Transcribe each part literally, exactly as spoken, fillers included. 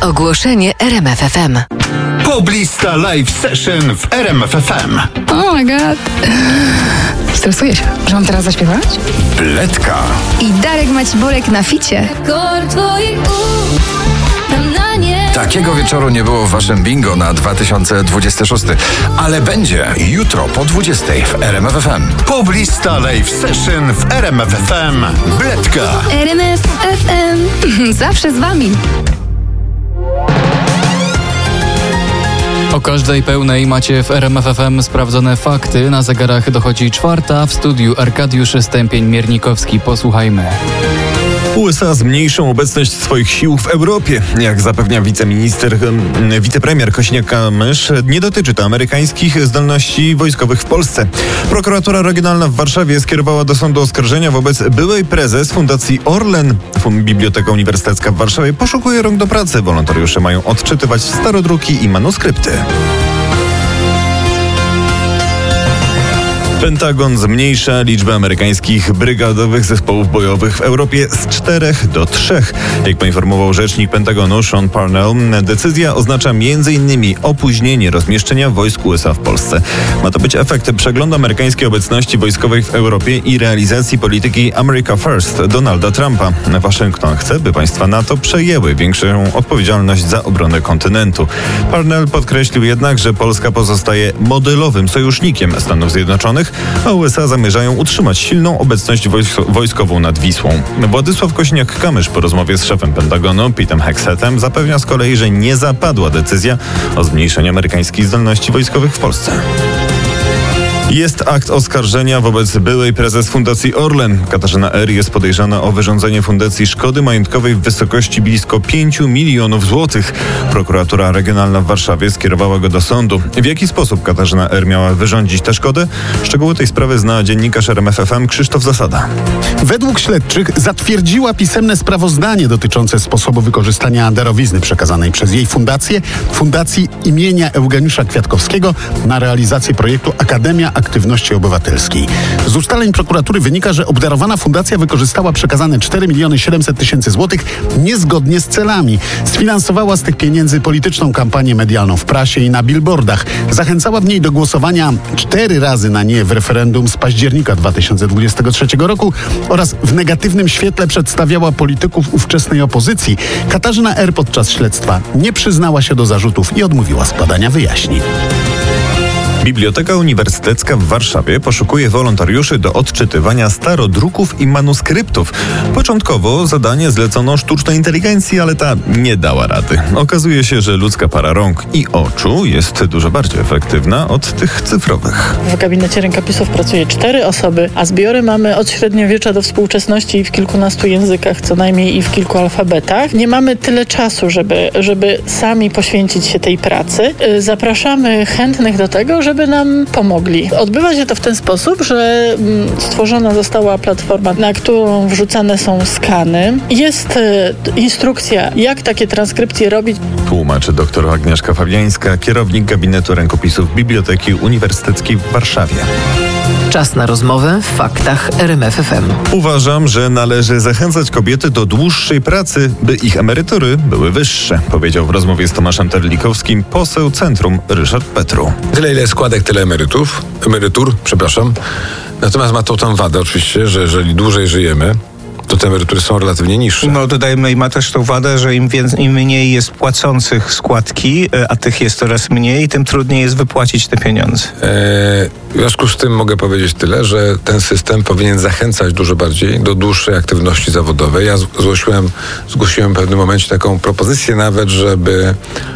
Ogłoszenie R M F F M. Poblista Live Session w R M F F M. Oh my god. Stresuję się. Że mam teraz zaśpiewać? Bledka. I Darek Maciborek na ficie. Takiego wieczoru nie było w waszym bingo na dwa tysiące dwudziesty szósty, ale będzie jutro po dwudziestej w R M F F M. Poblista Live Session w R M F F M. Bledka. R M F F M. Zawsze z wami. O każdej pełnej macie w R M F F M sprawdzone fakty. Na zegarach dochodzi czwarta. W studiu Arkadiusz Stępień-Miernikowski. Posłuchajmy. U S A zmniejszą obecność swoich sił w Europie. Jak zapewnia wiceminister, wicepremier Kosiniak-Kamysz, nie dotyczy to amerykańskich zdolności wojskowych w Polsce. Prokuratura Regionalna w Warszawie skierowała do sądu oskarżenia wobec byłej prezes Fundacji Orlen. Biblioteka Uniwersytecka w Warszawie poszukuje rąk do pracy. Wolontariusze mają odczytywać starodruki i manuskrypty. Pentagon zmniejsza liczbę amerykańskich brygadowych zespołów bojowych w Europie z czterech do trzech. Jak poinformował rzecznik Pentagonu Sean Parnell, decyzja oznacza między innymi opóźnienie rozmieszczenia wojsk U S A w Polsce. Ma to być efekt przeglądu amerykańskiej obecności wojskowej w Europie i realizacji polityki America First Donalda Trumpa. Waszyngton chce, by państwa NATO przejęły większą odpowiedzialność za obronę kontynentu. Parnell podkreślił jednak, że Polska pozostaje modelowym sojusznikiem Stanów Zjednoczonych, a U S A zamierzają utrzymać silną obecność wojsk- wojskową nad Wisłą. Władysław Kosiniak-Kamysz po rozmowie z szefem Pentagonu, Petem Hexetem, zapewnia z kolei, że nie zapadła decyzja o zmniejszeniu amerykańskich zdolności wojskowych w Polsce. Jest akt oskarżenia wobec byłej prezes Fundacji Orlen. Katarzyna R. jest podejrzana o wyrządzenie fundacji szkody majątkowej w wysokości blisko pięciu milionów złotych. Prokuratura Regionalna w Warszawie skierowała go do sądu. W jaki sposób Katarzyna R. miała wyrządzić tę szkodę? Szczegóły tej sprawy zna dziennikarz R M F F M Krzysztof Zasada. Według śledczych zatwierdziła pisemne sprawozdanie dotyczące sposobu wykorzystania darowizny przekazanej przez jej fundację, Fundacji imienia Eugeniusza Kwiatkowskiego na realizację projektu Akademia Aktywności Obywatelskiej. Z ustaleń prokuratury wynika, że obdarowana fundacja wykorzystała przekazane cztery miliony siedemset tysięcy złotych niezgodnie z celami. Sfinansowała z tych pieniędzy polityczną kampanię medialną w prasie i na billboardach. Zachęcała w niej do głosowania cztery razy na nie w referendum z października dwa tysiące dwudziestego trzeciego roku oraz w negatywnym świetle przedstawiała polityków ówczesnej opozycji. Katarzyna R. podczas śledztwa nie przyznała się do zarzutów i odmówiła składania wyjaśnień. Biblioteka Uniwersytecka w Warszawie poszukuje wolontariuszy do odczytywania starodruków i manuskryptów. Początkowo zadanie zlecono sztucznej inteligencji, ale ta nie dała rady. Okazuje się, że ludzka para rąk i oczu jest dużo bardziej efektywna od tych cyfrowych. W gabinecie rękopisów pracuje cztery osoby, a zbiory mamy od średniowiecza do współczesności i w kilkunastu językach co najmniej i w kilku alfabetach. Nie mamy tyle czasu, żeby, żeby sami poświęcić się tej pracy. Zapraszamy chętnych do tego, że żeby nam pomogli. Odbywa się to w ten sposób, że stworzona została platforma, na którą wrzucane są skany. Jest instrukcja, jak takie transkrypcje robić. Tłumaczy dr Agnieszka Fabiańska, kierownik gabinetu rękopisów Biblioteki Uniwersyteckiej w Warszawie. Czas na rozmowę w faktach R M F F M. Uważam, że należy zachęcać kobiety do dłuższej pracy, by ich emerytury były wyższe, powiedział w rozmowie z Tomaszem Terlikowskim poseł Centrum Ryszard Petru. Tyle ile składek, tyle emerytów, emerytur, przepraszam. Natomiast ma to tam wadę oczywiście, że jeżeli dłużej żyjemy, to te emerytury są relatywnie niższe. No dodajmy, i ma też tą wadę, że im, więcej, im mniej jest płacących składki, a tych jest coraz mniej, tym trudniej jest wypłacić te pieniądze. Eee, w związku z tym mogę powiedzieć tyle, że ten system powinien zachęcać dużo bardziej do dłuższej aktywności zawodowej. Ja zgłosiłem, zgłosiłem w pewnym momencie taką propozycję nawet, żeby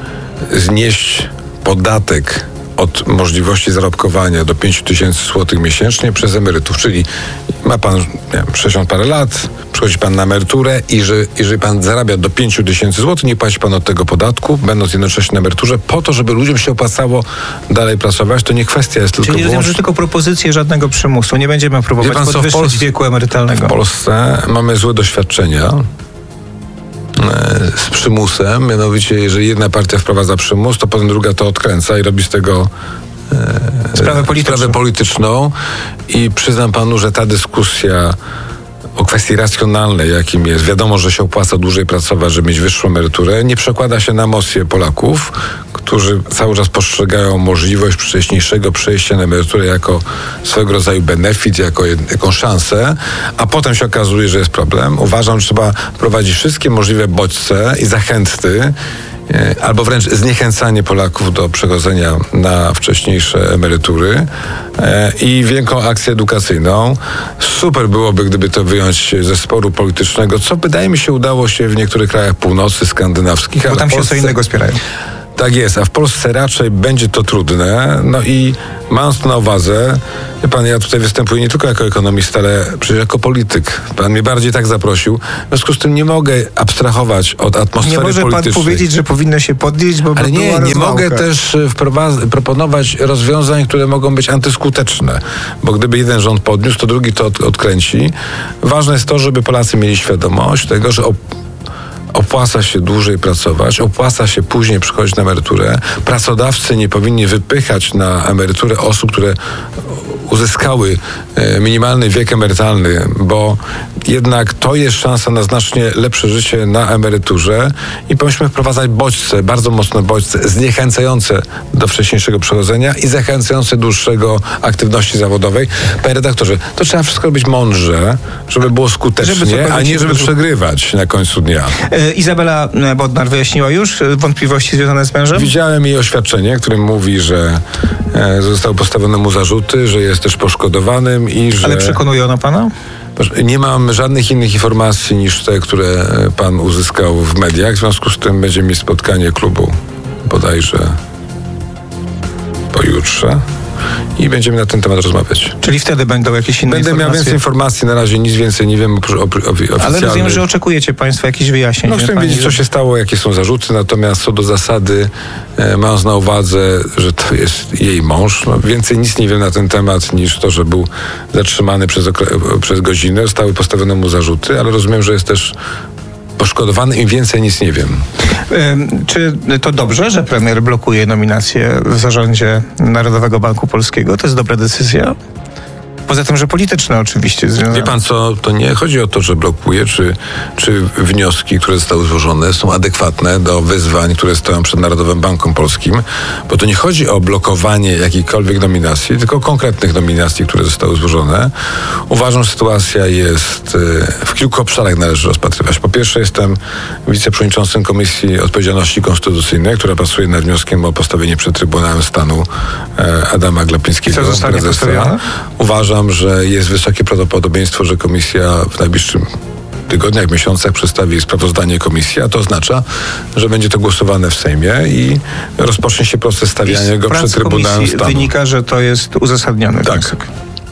znieść podatek od możliwości zarobkowania do pięć tysięcy złotych miesięcznie przez emerytów, czyli ma pan, nie wiem, sześćdziesiąt parę lat, przychodzi pan na emeryturę i że, jeżeli pan zarabia do pięć tysięcy złotych, nie płaci pan od tego podatku, będąc jednocześnie na emeryturze, po to, żeby ludziom się opłacało dalej pracować. To nie kwestia jest tylko Czyli rozumiem, że tylko propozycje, żadnego przymusu. Nie będziemy próbować pan, podwyższyć Polsce, wieku emerytalnego. W Polsce mamy złe doświadczenia z przymusem, mianowicie jeżeli jedna partia wprowadza przymus, to potem druga to odkręca i robi z tego sprawę polityczną. sprawę polityczną i przyznam panu, że ta dyskusja o kwestii racjonalnej, jakim jest. Wiadomo, że się opłaca dłużej pracować, żeby mieć wyższą emeryturę. Nie przekłada się na emocje Polaków, którzy cały czas postrzegają możliwość wcześniejszego przejścia na emeryturę jako swego rodzaju benefit, jako jaką szansę, a potem się okazuje, że jest problem. Uważam, że trzeba prowadzić wszystkie możliwe bodźce i zachęty, albo wręcz zniechęcanie Polaków do przechodzenia na wcześniejsze emerytury i wielką akcję edukacyjną. Super byłoby, gdyby to wyjąć ze sporu politycznego, co wydaje mi się udało się w niektórych krajach północy skandynawskich. Bo tam się co innego spierają. Tak jest, a w Polsce raczej będzie to trudne. No i mając to na uwadze, wie pan, ja tutaj występuję nie tylko jako ekonomista, ale przecież jako polityk. Pan mnie bardziej tak zaprosił. W związku z tym nie mogę abstrahować od atmosfery politycznej. Nie może pan powiedzieć, że powinno się podnieść, bo ale by nie, była nie rozwałka. mogę też wprowadz- proponować rozwiązań, które mogą być antyskuteczne. Bo gdyby jeden rząd podniósł, to drugi to od- odkręci. Ważne jest to, żeby Polacy mieli świadomość tego, że op- opłaca się dłużej pracować, opłaca się później przychodzić na emeryturę. Pracodawcy nie powinni wypychać na emeryturę osób, które uzyskały minimalny wiek emerytalny, bo jednak to jest szansa na znacznie lepsze życie na emeryturze i powinniśmy wprowadzać bodźce, bardzo mocne bodźce, zniechęcające do wcześniejszego przechodzenia i zachęcające dłuższego aktywności zawodowej. Panie redaktorze, to trzeba wszystko robić mądrze, żeby było skutecznie, Żeby a nie żeby żeby... przegrywać na końcu dnia. E, Izabela Bodnar wyjaśniła już wątpliwości związane z mężem? Widziałem jej oświadczenie, którym mówi, że e, zostały postawione mu zarzuty, że jest też poszkodowanym i że... Ale przekonuje ona pana? Nie mam żadnych innych informacji niż te, które pan uzyskał w mediach. W związku z tym będzie mi spotkanie klubu bodajże pojutrze i będziemy na ten temat rozmawiać. Czyli wtedy będą jakieś inne Będę informacje? miał więcej informacji, na razie nic więcej nie wiem oficjalnie. Ale rozumiem, że oczekujecie państwo jakichś wyjaśnień. No chcę wiedzieć, co się stało, jakie są zarzuty, natomiast co do zasady, e, mając na uwadze, że to jest jej mąż, no, więcej nic nie wiem na ten temat niż to, że był zatrzymany przez, okre- przez godzinę, zostały postawione mu zarzuty, ale rozumiem, że jest też poszkodowany i więcej nic nie wiem. Ym, czy to dobrze, że premier blokuje nominację w zarządzie Narodowego Banku Polskiego? To jest dobra decyzja? Poza tym, że polityczna oczywiście. Wie pan co, to nie chodzi o to, że blokuje, czy, czy wnioski, które zostały złożone są adekwatne do wyzwań, które stoją przed Narodowym Bankiem Polskim, bo to nie chodzi o blokowanie jakiejkolwiek nominacji, tylko konkretnych nominacji, które zostały złożone. Uważam, że sytuacja jest w kilku obszarach należy rozpatrywać. Po pierwsze, jestem wiceprzewodniczącym Komisji Odpowiedzialności Konstytucyjnej, która pracuje nad wnioskiem o postawienie przed Trybunałem Stanu Adama Glapińskiego, Co zostanie prezesa. Uważam, że jest wysokie prawdopodobieństwo, że komisja w najbliższym tygodniach, miesiącach przedstawi sprawozdanie komisji, a to oznacza, że będzie to głosowane w Sejmie i rozpocznie się proces stawiania go przed Trybunałem Stanu. Wynika, że to jest uzasadniony tak. wniosek.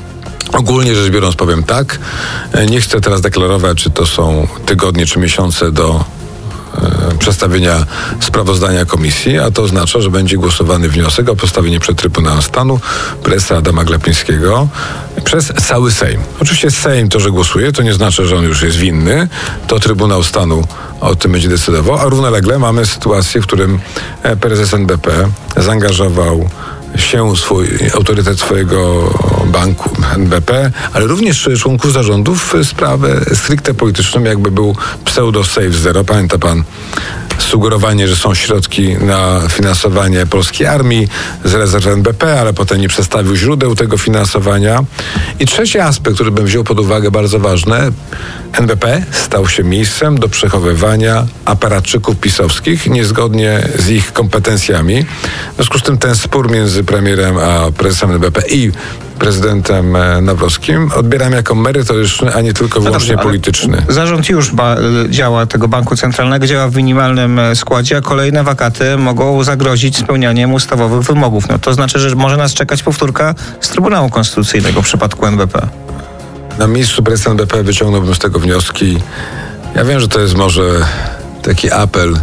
Ogólnie rzecz biorąc powiem tak. Nie chcę teraz deklarować, czy to są tygodnie, czy miesiące do przedstawienia sprawozdania komisji, a to oznacza, że będzie głosowany wniosek o postawienie przed Trybunałem Stanu prezesa Adama Glapińskiego przez cały Sejm. Oczywiście Sejm to, że głosuje, to nie znaczy, że on już jest winny. To Trybunał Stanu o tym będzie decydował, a równolegle mamy sytuację, w którym prezes N B P zaangażował się swój autorytet swojego banku N B P, ale również członków zarządów w sprawę stricte polityczną, jakby był pseudo safe zero. Pamięta pan sugerowanie, że są środki na finansowanie polskiej armii z rezerw N B P, ale potem nie przedstawił źródeł tego finansowania. I trzeci aspekt, który bym wziął pod uwagę, bardzo ważny, N B P stał się miejscem do przechowywania aparatczyków pisowskich niezgodnie z ich kompetencjami. W związku z tym ten spór między premierem a prezesem N B P i prezydentem Nawrockim odbieram jako merytoryczny, a nie tylko wyłącznie no polityczny. Zarząd już ba- działa tego banku centralnego, działa w minimalnym składzie, a kolejne wakaty mogą zagrozić spełnianiem ustawowych wymogów. No to znaczy, że może nas czekać powtórka z Trybunału Konstytucyjnego w przypadku N B P. Na miejscu prezesa N B P wyciągnąłbym z tego wnioski. Ja wiem, że to jest może taki apel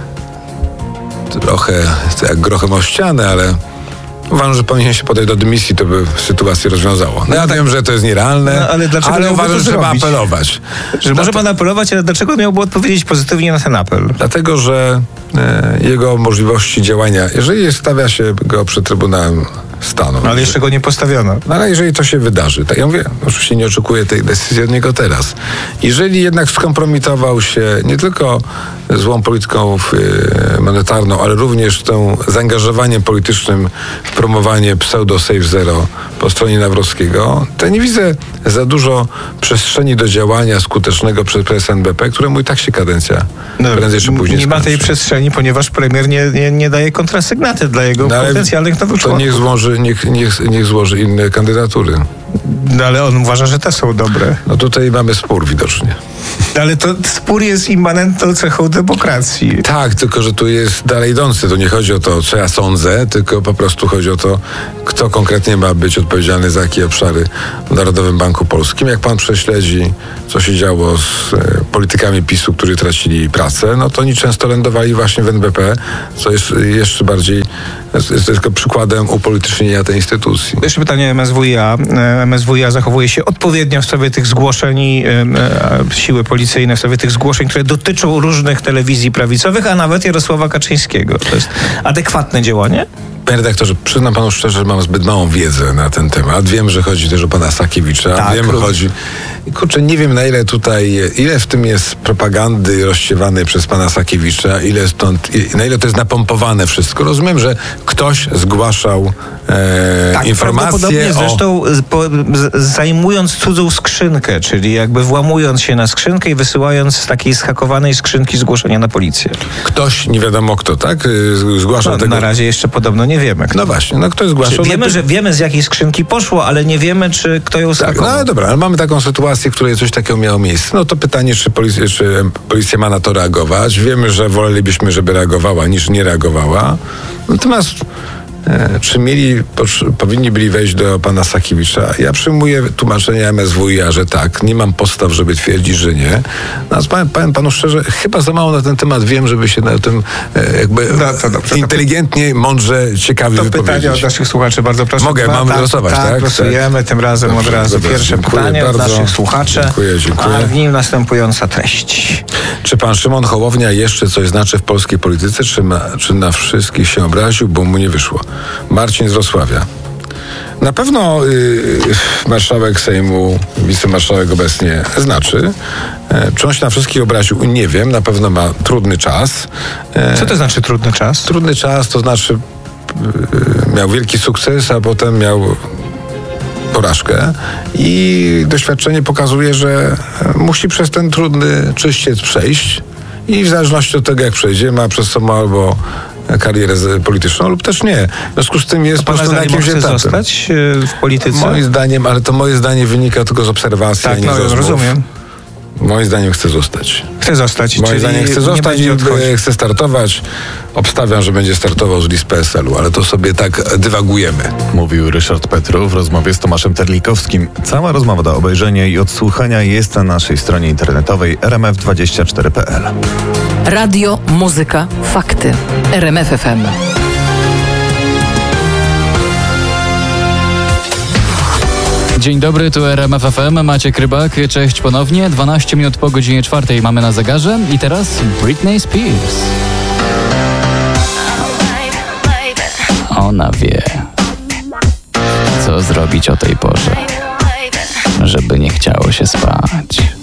trochę jak grochem o ścianę, ale uważam, że powinien się podejść do dymisji, to by sytuację rozwiązało. No ja wiem, że to jest nierealne, no, ale, dlaczego ale uważam, że że trzeba apelować. Że może pan apelować, ale dlaczego miałby odpowiedzieć pozytywnie na ten apel? Dlatego, że e, jego możliwości działania, jeżeli stawia się go przed Trybunałem stanu. No, ale jeszcze go nie postawiono. No, ale jeżeli to się wydarzy, tak ja mówię, oczywiście nie oczekuję tej decyzji od niego teraz. Jeżeli jednak skompromitował się nie tylko złą polityką monetarną, ale również tą zaangażowaniem politycznym w promowanie pseudo safe zero po stronie Nawrockiego, to nie widzę za dużo przestrzeni do działania skutecznego przez prezes N B P, któremu i tak się kadencja no, prędzej czy później nie ma tej skończy. przestrzeni, ponieważ premier nie, nie, nie daje kontrasygnaty dla jego no, potencjalnych nowych to członków. niech złoży, niech, niech, niech złoży inne kandydatury. No ale on uważa, że te są dobre. No tutaj mamy spór widocznie. Ale to spór jest immanentną cechą demokracji. Tak, tylko że tu jest dalej idący. Tu nie chodzi o to, co ja sądzę, tylko po prostu chodzi o to, kto konkretnie ma być odpowiedzialny za jakie obszary w Narodowym Banku Polskim. Jak pan prześledzi, co się działo z e, politykami PiSu, którzy tracili pracę, no to oni często lądowali właśnie w N B P, co jest jeszcze bardziej, jest, jest tylko przykładem upolitycznienia tej instytucji. Jeszcze pytanie M S W i A. M S W i A zachowuje się odpowiednio w sprawie tych zgłoszeń i e, e, siły policyjne w sprawie tych zgłoszeń, które dotyczą różnych telewizji prawicowych, a nawet Jarosława Kaczyńskiego. To jest adekwatne działanie? Panie redaktorze, przyznam panu szczerze, że mam zbyt małą wiedzę na ten temat. Wiem, że chodzi też o pana Sakiewicza. Tak, wiem, że chodzi... Kurczę, nie wiem na ile tutaj, ile w tym jest propagandy rozsiewanej przez pana Sakiewicza, ile stąd, na ile to jest napompowane wszystko. Rozumiem, że ktoś zgłaszał e, tak, informacje o... zresztą po, z, zajmując cudzą skrzynkę, czyli jakby włamując się na skrzynkę i wysyłając z takiej zhakowanej skrzynki zgłoszenia na policję. Ktoś, nie wiadomo kto, tak? Zgłaszał no, tego... Na razie jeszcze podobno nie wiemy. Kto. No właśnie, no ktoś zgłaszał... Wiemy, że wiemy z jakiej skrzynki poszło, ale nie wiemy, czy kto ją zhakował. Tak, no ale dobra, ale mamy taką sytuację, w której coś takiego miało miejsce. No to pytanie, czy policja, czy policja ma na to reagować. Wiemy, że wolelibyśmy, żeby reagowała, niż nie reagowała. Natomiast e, czy mieli, po, powinni byli wejść do pana Sakiewicza? Ja przyjmuję tłumaczenie M S W i A, że tak. Nie mam podstaw, żeby twierdzić, że nie. Natomiast powiem, powiem panu szczerze, chyba za mało na ten temat wiem, żeby się na tym e, jakby no, to dobrze, inteligentnie, to... mądrze, ciekawie to wypowiedzieć. pytanie od naszych słuchaczy, bardzo proszę. Mogę, Dwa, mamy tak, losować, tak? Tak, losujemy tak. tym razem Dobrze, od razu. dobra, Pierwsze pytanie bardzo. od naszych słuchaczy, Dziękuję, dziękuję. a w nim następująca treść. Czy pan Szymon Hołownia jeszcze coś znaczy w polskiej polityce, czy, ma, czy na wszystkich się obraził, bo mu nie wyszło? Marcin z Wrocławia. Na pewno y, marszałek Sejmu, wicemarszałek obecnie znaczy. E, czy on się na wszystkich obraził? Nie wiem. Na pewno ma trudny czas. E, Co to znaczy trudny czas? Trudny czas to znaczy y, miał wielki sukces, a potem miał porażkę i doświadczenie pokazuje, że musi przez ten trudny czyściec przejść i w zależności od tego, jak przejdzie, ma przez sobą albo karierę polityczną lub też nie. W związku z tym jest po prostu na jakimś etapie. zostać w polityce? Moim zdaniem, ale to moje zdanie wynika tylko z obserwacji, tak, a nie no, z rozmów. rozumiem. Moim zdaniem chce zostać. Chce zostać. Moim zdaniem chce zostać i chce startować. Obstawiam, że będzie startował z list P S L u, ale to sobie tak dywagujemy. Mówił Ryszard Petru w rozmowie z Tomaszem Terlikowskim. Cała rozmowa do obejrzenia i odsłuchania jest na naszej stronie internetowej r m f dwadzieścia cztery kropka p l. Radio, muzyka, fakty. R M F F M. Dzień dobry, tu R M F F M, Maciek Rybak, cześć ponownie. dwanaście minut po godzinie czwartej mamy na zegarze i teraz Britney Spears. Ona wie, co zrobić o tej porze, żeby nie chciało się spać.